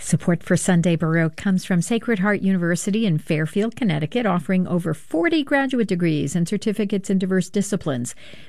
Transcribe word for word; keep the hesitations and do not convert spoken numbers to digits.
Support for Sunday Baroque comes from Sacred Heart University in Fairfield, Connecticut, offering over forty graduate degrees and certificates in diverse disciplines.